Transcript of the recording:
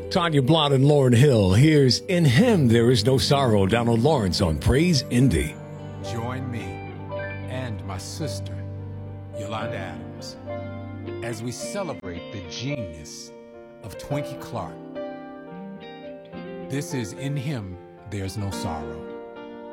Tanya Blott and Lauren Hill. Here's In Him There Is No Sorrow. Donald Lawrence on Praise Indy. Join me and my sister, Yolanda Adams, as we celebrate the genius of Twinkie Clark. This is In Him There's No Sorrow.